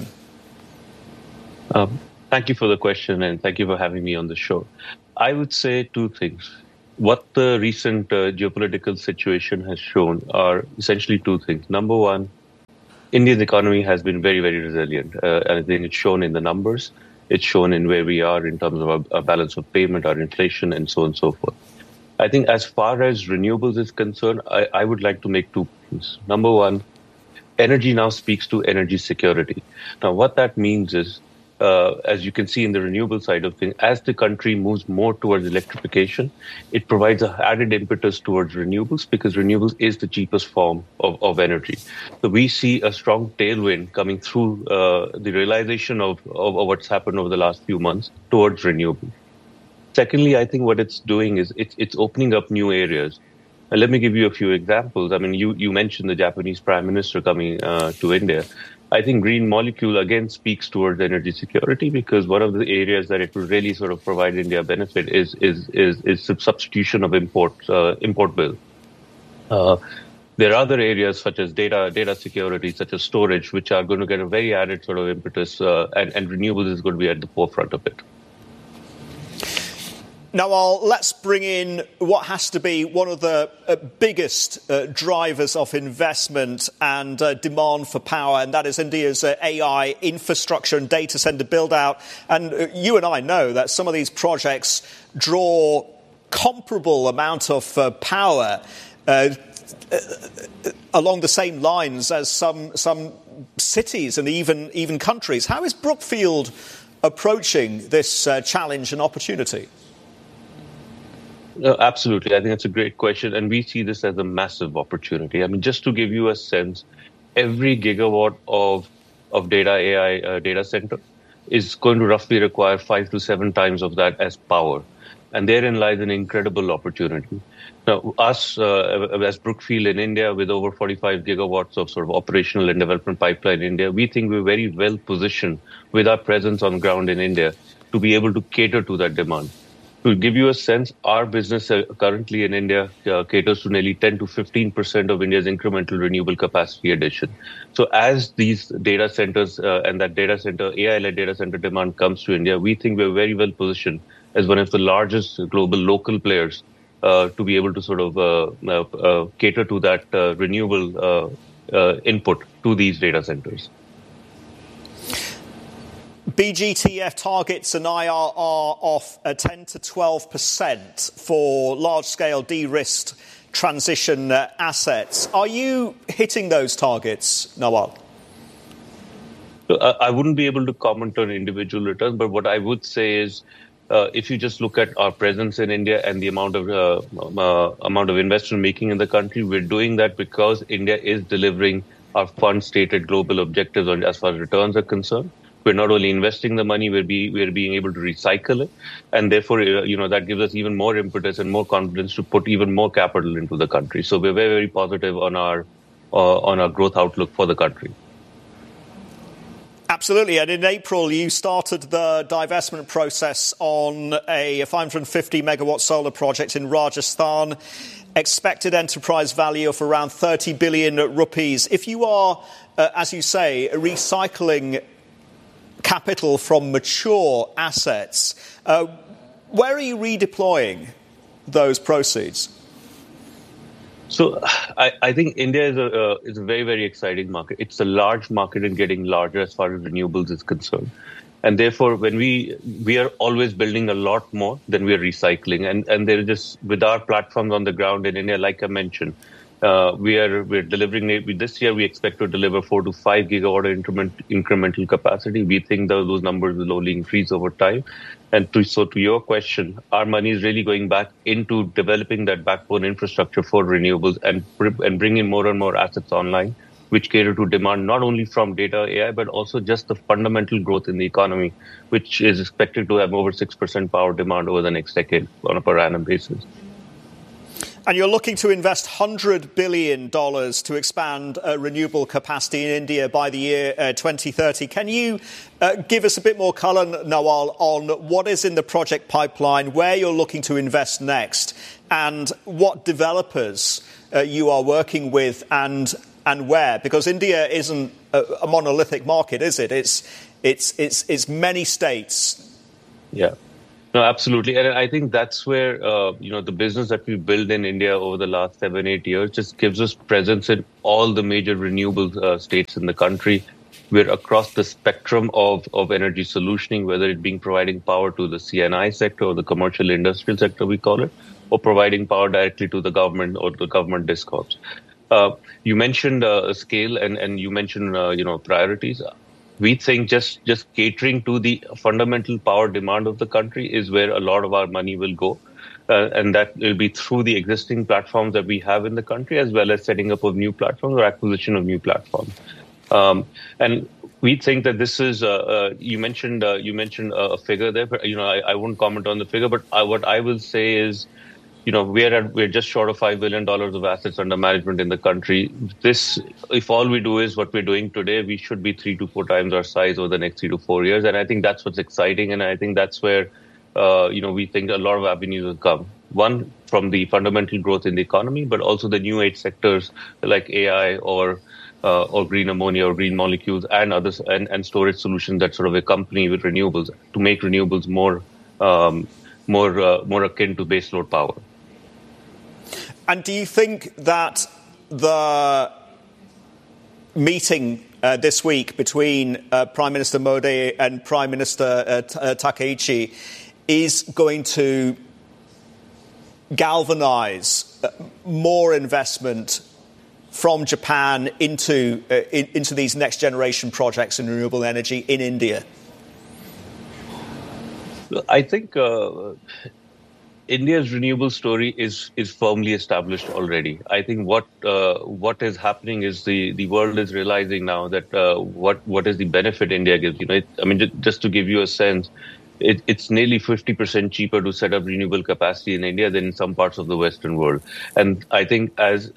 [SPEAKER 15] Thank you for the question, and thank you for having me on the show. I would say two things. What the recent geopolitical situation has shown are essentially two things. Number one, India's economy has been very, very resilient. And I think it's shown in the numbers. It's shown in where we are in terms of our balance of payment, our inflation, and so on and so forth. I think as far as renewables is concerned, I would like to make two points. Number one, energy now speaks to energy security. Now, what that means is, as you can see in the renewable side of things, as the country moves more towards electrification, it provides an added impetus towards renewables, because renewables is the cheapest form of energy. So we see a strong tailwind coming through the realization of what's happened over the last few months towards renewables. Secondly, I think what it's doing is it's opening up new areas. And let me give you a few examples. I mean, you mentioned the Japanese Prime Minister coming to India. I think Green Molecule, again, speaks towards energy security, because one of the areas that it will really sort of provide India benefit is substitution of import bill. There are other areas such as data security, such as storage, which are going to get a very added sort of impetus, and renewables is going to be at the forefront of it.
[SPEAKER 1] Now, let's bring in what has to be one of the biggest drivers of investment and demand for power, and that is India's AI infrastructure and data centre build-out. And you and I know that some of these projects draw comparable amount of power along the same lines as some cities and even countries. How is Brookfield approaching this challenge and opportunity?
[SPEAKER 15] No, absolutely. I think that's a great question. And we see this as a massive opportunity. I mean, just to give you a sense, every gigawatt of AI data center is going to roughly require 5 to 7 times of that as power. And therein lies an incredible opportunity. Now, us as Brookfield in India, with over 45 gigawatts of sort of operational and development pipeline in India, we think we're very well positioned with our presence on ground in India to be able to cater to that demand. To give you a sense, our business currently in India caters to nearly 10 to 15% of India's incremental renewable capacity addition. So as these data centers and that data center, AI-led data center demand comes to India, we think we're very well positioned as one of the largest global local players to be able to sort of cater to that renewable input to these data centers.
[SPEAKER 1] BGTF targets an IRR of 10 to 12% for large-scale de-risked transition assets. Are you hitting those targets, Nawal?
[SPEAKER 15] I wouldn't be able to comment on individual returns, but what I would say is, if you just look at our presence in India and the amount of investment making in the country, we're doing that because India is delivering our fund-stated global objectives as far as returns are concerned. We're not only investing the money, we're being able to recycle it. And therefore, that gives us even more impetus and more confidence to put even more capital into the country. So we're very, very positive on our growth outlook for the country.
[SPEAKER 1] Absolutely. And in April, you started the divestment process on a 550 megawatt solar project in Rajasthan. Expected enterprise value of around 30 billion rupees. If you are, as you say, recycling capital from mature assets, where are you redeploying those proceeds?
[SPEAKER 15] So I think India is a very, very exciting market. It's a large market and getting larger as far as renewables is concerned. And therefore, when we are always building a lot more than we are recycling. And they're just, with our platforms on the ground in India, like I mentioned, We're delivering this year. We expect to deliver 4 to 5 gigawatt incremental capacity. We think that those numbers will only increase over time. And to your question, our money is really going back into developing that backbone infrastructure for renewables and bringing more and more assets online, which cater to demand not only from data AI, but also just the fundamental growth in the economy, which is expected to have over 6% power demand over the next decade on a per annum basis.
[SPEAKER 1] And you're looking to invest $100 billion to expand renewable capacity in India by the year 2030. Can you give us a bit more colour, Nawal, on what is in the project pipeline, where you're looking to invest next, and what developers you are working with and where? Because India isn't a monolithic market, is it? It's many states.
[SPEAKER 15] Yeah. No, absolutely. And I think that's where, the business that we built in India over the last 7-8 years just gives us presence in all the major renewable states in the country. We're across the spectrum of energy solutioning, whether it being providing power to the CNI sector or the commercial industrial sector, we call it, or providing power directly to the government or the government discoms. You mentioned scale and you mentioned, priorities. We think just catering to the fundamental power demand of the country is where a lot of our money will go. And that will be through the existing platforms that we have in the country, as well as setting up of new platforms or acquisition of new platforms. And we think that this is, you mentioned a figure there, but, I won't comment on the figure, but what I will say is, we're just short of $5 billion of assets under management in the country. This, if all we do is what we're doing today, we should be 3 to 4 times our size over the next 3 to 4 years. And I think that's what's exciting. And I think that's where, we think a lot of avenues will come. One, from the fundamental growth in the economy, but also the new age sectors like AI or green ammonia or green molecules and others and storage solutions that sort of accompany with renewables to make renewables more akin to baseload power.
[SPEAKER 1] And do you think that the meeting this week between Prime Minister Modi and Prime Minister Takaichi is going to galvanize more investment from Japan into these next generation projects in renewable energy in India?
[SPEAKER 15] I think India's renewable story is firmly established already. I think what is happening is the world is realizing now that what is the benefit India gives. Just to give you a sense, it's nearly 50% cheaper to set up renewable capacity in India than in some parts of the Western world. And I think as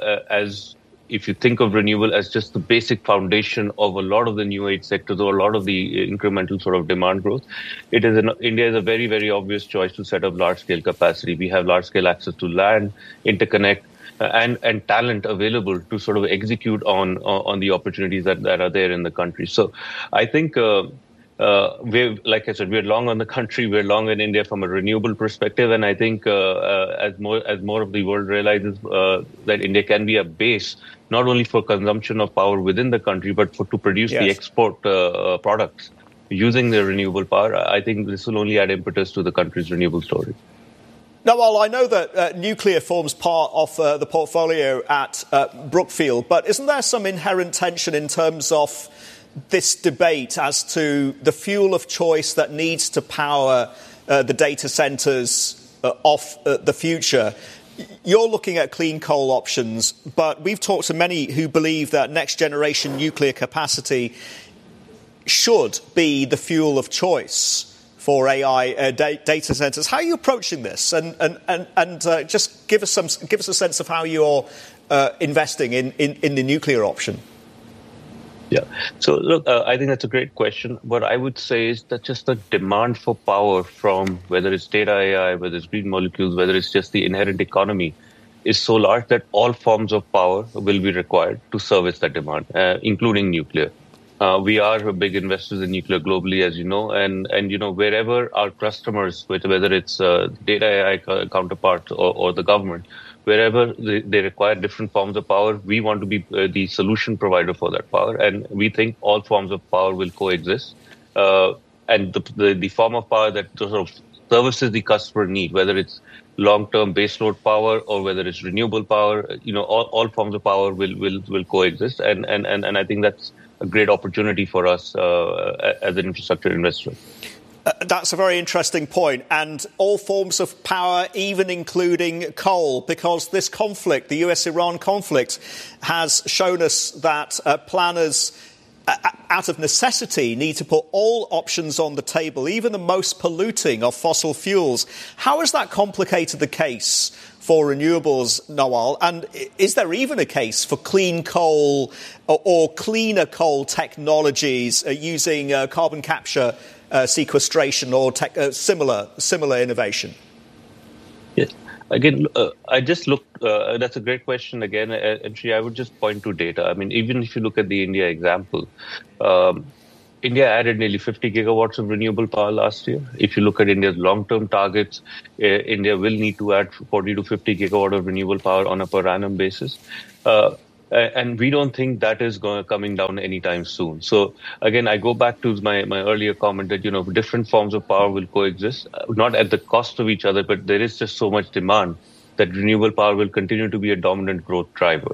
[SPEAKER 15] if you think of renewable as just the basic foundation of a lot of the new age sectors or a lot of the incremental sort of demand growth, India is a very, very obvious choice to set up large scale capacity. We have large scale access to land, interconnect, and talent available to sort of execute on the opportunities that are there in the country. So I think like I said, we're long on the country, we're long in India from a renewable perspective, and I think as more of the world realizes that India can be a base not only for consumption of power within the country, but to produce the export products using the renewable power, I think this will only add impetus to the country's renewable story.
[SPEAKER 1] Now, while I know that nuclear forms part of the portfolio at Brookfield, but isn't there some inherent tension in terms of this debate as to the fuel of choice that needs to power the data centres of the future? You're looking at clean coal options, but we've talked to many who believe that next generation nuclear capacity should be the fuel of choice for AI data centres. How are you approaching this? And just give us a sense of how you're investing in the nuclear option.
[SPEAKER 15] Yeah. So, look, I think that's a great question. What I would say is that just the demand for power from whether it's data AI, whether it's green molecules, whether it's just the inherent economy is so large that all forms of power will be required to service that demand, including nuclear. We are big investors in nuclear globally, as you know, and wherever our customers, whether it's data AI counterparts or the government, wherever they require different forms of power, we want to be the solution provider for that power. And we think all forms of power will coexist. And the form of power that sort of services the customer need, whether it's long-term baseload power or whether it's renewable power, all forms of power will coexist. And I think that's a great opportunity for us as an infrastructure investor.
[SPEAKER 1] That's a very interesting point. And all forms of power, even including coal, because this conflict, the US-Iran conflict, has shown us that planners, out of necessity, need to put all options on the table, even the most polluting of fossil fuels. How has that complicated the case for renewables, Nawal? And is there even a case for clean coal or cleaner coal technologies using carbon capture, sequestration or similar innovation?
[SPEAKER 15] Yes. Again, I just looked, that's a great question again, and Sri, I would just point to data. I mean, even if you look at the India example, India added nearly 50 gigawatts of renewable power last year. If you look at India's long-term targets, India will need to add 40 to 50 gigawatt of renewable power on a per annum basis. And we don't think that is coming down anytime soon. So again, I go back to my earlier comment that, different forms of power will coexist, not at the cost of each other, but there is just so much demand that renewable power will continue to be a dominant growth driver.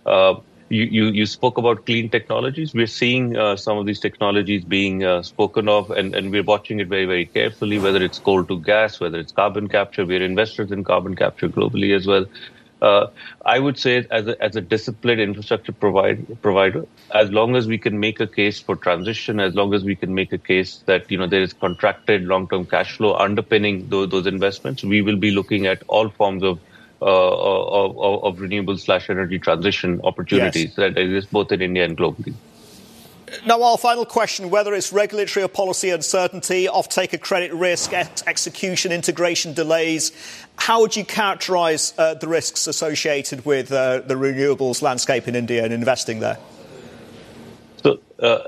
[SPEAKER 15] You spoke about clean technologies. We're seeing some of these technologies being spoken of, and we're watching it very, very carefully, whether it's coal to gas, whether it's carbon capture. We're investors in carbon capture globally as well. I would say as a disciplined infrastructure provider, as long as we can make a case for transition, as long as we can make a case that there is contracted long-term cash flow underpinning those investments, we will be looking at all forms of renewable/energy transition opportunities that exist both in India and globally.
[SPEAKER 1] Nawal, final question, whether it's regulatory or policy uncertainty, off-taker credit risk, execution, integration delays, how would you characterize the risks associated with the renewables landscape in India and investing there?
[SPEAKER 15] So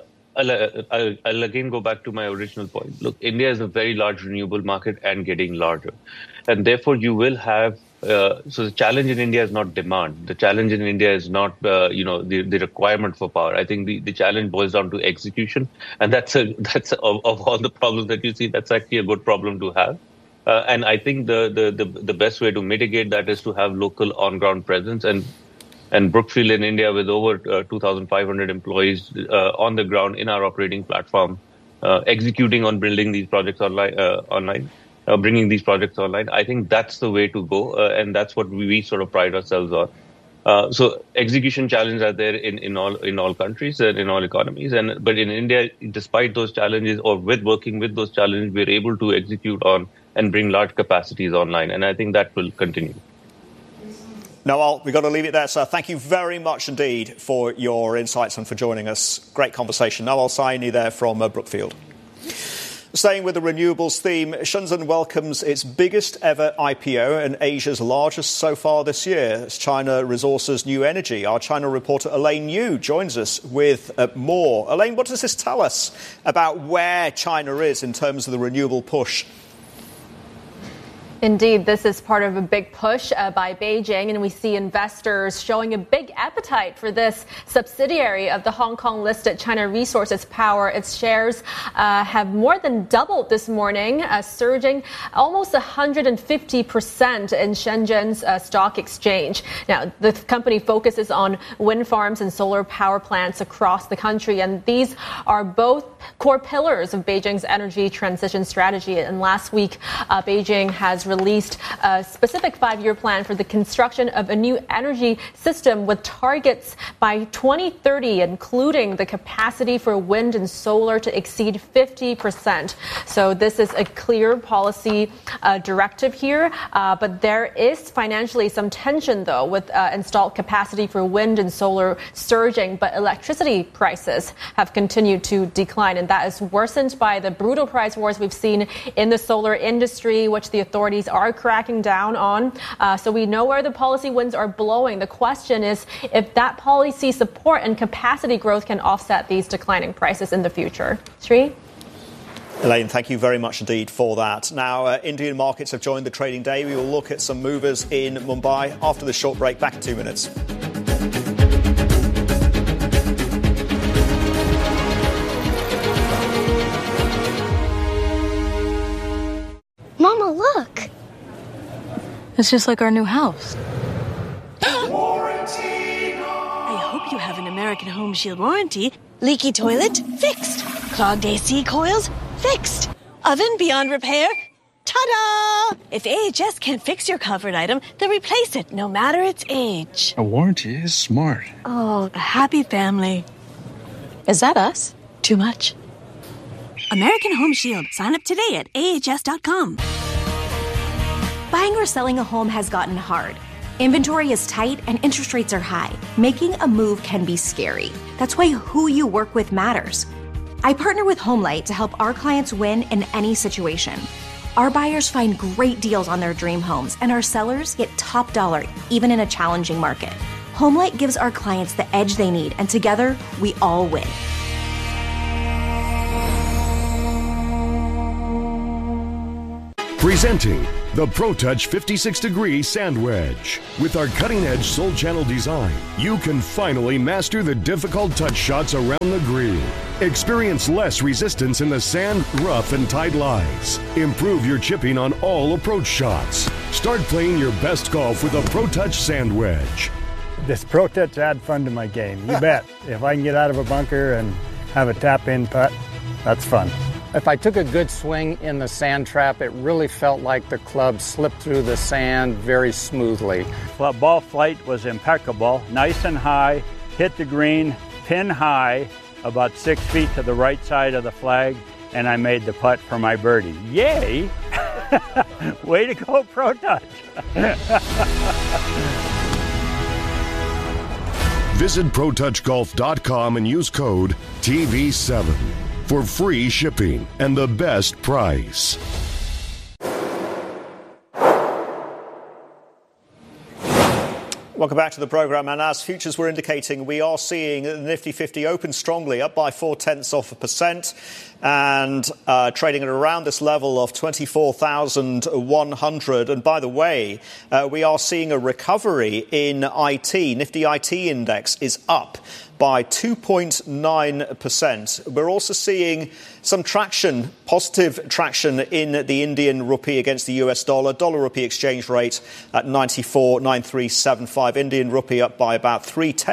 [SPEAKER 15] I'll again go back to my original point. Look, India is a very large renewable market and getting larger. And therefore, you will have so the challenge in India is not demand. The challenge in India is not, the requirement for power. I think the challenge boils down to execution. And that's of all the problems that you see, that's actually a good problem to have. And I think the best way to mitigate that is to have local on-ground presence. And Brookfield in India, with over 2,500 employees on the ground in our operating platform, executing on building these projects online. Bringing these projects online, I think that's the way to go, and that's what we sort of pride ourselves on. So execution challenges are there in all countries and in all economies, but in India, despite those challenges or working with those challenges, we're able to execute on and bring large capacities online, and I think that will continue.
[SPEAKER 1] Nawal, we've got to leave it there, sir. Thank you very much indeed for your insights and for joining us. Great conversation. Nawal Saini there from Brookfield. Staying with the renewables theme, Shenzhen welcomes its biggest ever IPO and Asia's largest so far this year. It's China Resources New Energy. Our China reporter Elaine Yu joins us with more. Elaine, what does this tell us about where China is in terms of the renewable push?
[SPEAKER 16] Indeed, this is part of a big push by Beijing, and we see investors showing a big appetite for this subsidiary of the Hong Kong-listed China Resources Power. Its shares have more than doubled this morning, surging almost 150% in Shenzhen's stock exchange. Now, the company focuses on wind farms and solar power plants across the country, and these are both core pillars of Beijing's energy transition strategy. And last week, Beijing has released a specific 5-year plan for the construction of a new energy system with targets by 2030, including the capacity for wind and solar to exceed 50%. So this is a clear policy directive here, but there is financially some tension, though, with installed capacity for wind and solar surging, but electricity prices have continued to decline, and that is worsened by the brutal price wars we've seen in the solar industry, which the authorities are cracking down on. So we know where the policy winds are blowing. The question is if that policy support and capacity growth can offset these declining prices in the future. Sri?
[SPEAKER 1] Elaine, thank you very much indeed for that. Now, Indian markets have joined the trading day. We will look at some movers in Mumbai after this short break. Back in 2 minutes.
[SPEAKER 17] Mama, look. It's just like our new house.
[SPEAKER 18] I hope you have an American Home Shield warranty. Leaky toilet? Fixed. Clogged AC coils? Fixed. Oven beyond repair? Ta-da! If AHS can't fix your covered item, they'll replace it, no matter its age.
[SPEAKER 19] A warranty is smart.
[SPEAKER 18] Oh, a happy family. Is that us? Too much. American Home Shield. Sign up today at ahs.com.
[SPEAKER 20] Buying or selling a home has gotten hard. Inventory is tight and interest rates are high. Making a move can be scary. That's why who you work with matters. I partner with HomeLight to help our clients win in any situation. Our buyers find great deals on their dream homes, and our sellers get top dollar, even in a challenging market. HomeLight gives our clients the edge they need, and together, we all win.
[SPEAKER 21] Presenting the ProTouch 56-degree Sand Wedge. With our cutting-edge Soul Channel design, you can finally master the difficult touch shots around the green. Experience less resistance in the sand, rough, and tight lies. Improve your chipping on all approach shots. Start playing your best golf with a ProTouch Sand Wedge.
[SPEAKER 22] This ProTouch add fun to my game, you bet. If I can get out of a bunker and have a tap-in putt, that's fun.
[SPEAKER 23] If I took a good swing in the sand trap, it really felt like the club slipped through the sand very smoothly.
[SPEAKER 22] Ball flight was impeccable, nice and high, hit the green, pin high, about 6 feet to the right side of the flag, and I made the putt for my birdie. Yay! Way to go, ProTouch!
[SPEAKER 21] Visit ProTouchGolf.com and use code TV7 for free shipping and the best price.
[SPEAKER 1] Welcome back to the programme. And as futures were indicating, we are seeing the Nifty 50 open strongly, up by 0.4% and trading at around this level of 24,100. And by the way, we are seeing a recovery in IT. Nifty IT index is up by 2.9%. We're also seeing some traction, positive traction in the Indian rupee against the US dollar. Dollar rupee exchange rate at 94.9375. Indian rupee up by about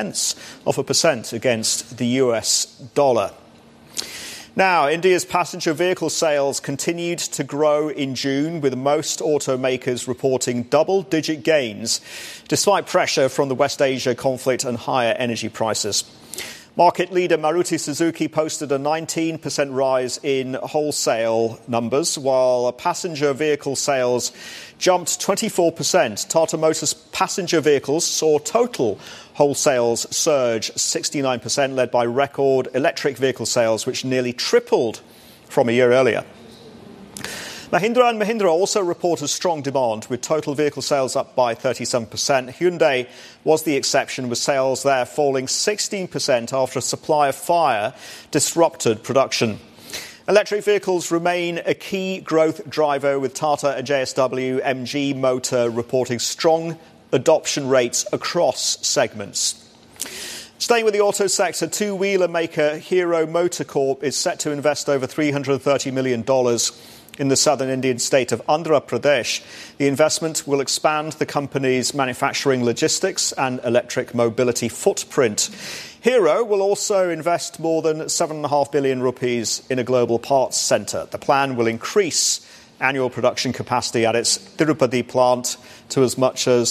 [SPEAKER 1] 0.3% against the US dollar. Now, India's passenger vehicle sales continued to grow in June, with most automakers reporting double-digit gains, despite pressure from the West Asia conflict and higher energy prices. Market leader Maruti Suzuki posted a 19% rise in wholesale numbers, while passenger vehicle sales jumped 24%. Tata Motors passenger vehicles saw total wholesales surge 69%, led by record electric vehicle sales, which nearly tripled from a year earlier. Mahindra & Mahindra also reported strong demand, with total vehicle sales up by 37%. Hyundai was the exception, with sales there falling 16% after a supplier fire disrupted production. Electric vehicles remain a key growth driver, with Tata and JSW MG Motor reporting strong adoption rates across segments. Staying with the auto sector, two-wheeler maker Hero MotoCorp is set to invest over $330 million in the southern Indian state of Andhra Pradesh. The investment will expand the company's manufacturing, logistics and electric mobility footprint. Hero will also invest more than 7.5 billion rupees in a global parts centre. The plan will increase annual production capacity at its Tirupati plant to as much as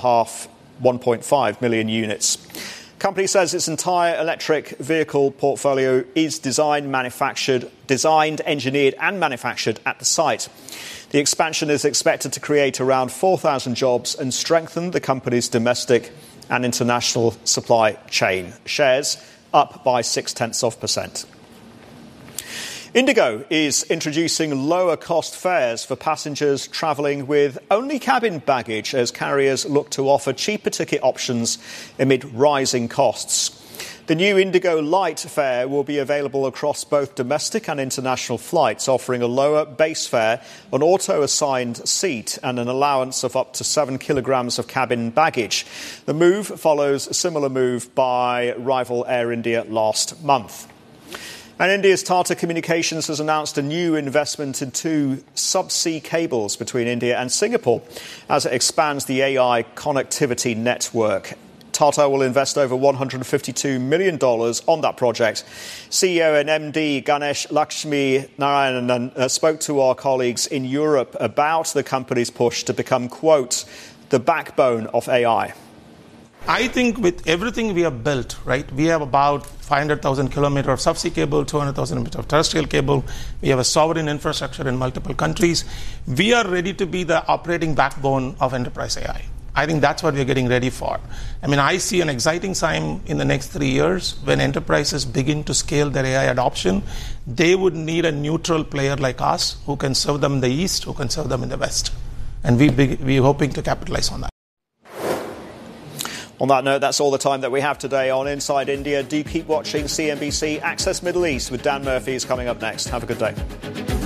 [SPEAKER 1] 1.5 million units. The company says its entire electric vehicle portfolio is designed, engineered and manufactured at the site. The expansion is expected to create around 4,000 jobs and strengthen the company's domestic and international supply chain. Shares up by 0.6%. Indigo is introducing lower cost fares for passengers travelling with only cabin baggage, as carriers look to offer cheaper ticket options amid rising costs. The new Indigo Light fare will be available across both domestic and international flights, offering a lower base fare, an auto-assigned seat and an allowance of up to 7 kilograms of cabin baggage. The move follows a similar move by rival Air India last month. And India's Tata Communications has announced a new investment in 2 subsea cables between India and Singapore as it expands the AI connectivity network. Tata will invest over $152 million on that project. CEO and MD Ganesh Lakshmi Narayanan spoke to our colleagues in Europe about the company's push to become, quote, the backbone of AI.
[SPEAKER 2] I think with everything we have built, right, we have about 500,000 kilometers of subsea cable, 200,000 meters of terrestrial cable. We have a sovereign infrastructure in multiple countries. We are ready to be the operating backbone of enterprise AI. I think that's what we're getting ready for. I mean, I see an exciting time in the next 3 years when enterprises begin to scale their AI adoption. They would need a neutral player like us who can serve them in the East, who can serve them in the West. And we're hoping to capitalize on that.
[SPEAKER 1] On that note, that's all the time that we have today on Inside India. Do keep watching CNBC Access Middle East with Dan Murphy is coming up next. Have a good day.